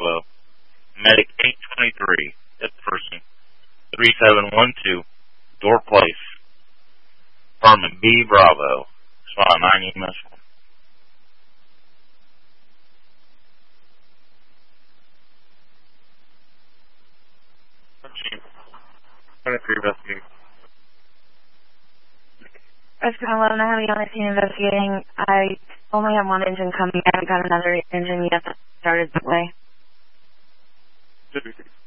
Bravo. Medic 823. That's person 3712. Door Place. Department B Bravo. Spot 9 EMS 1. Rescue 11, I have you on the scene investigating. I only have one engine coming. I haven't got another engine yet that started that way.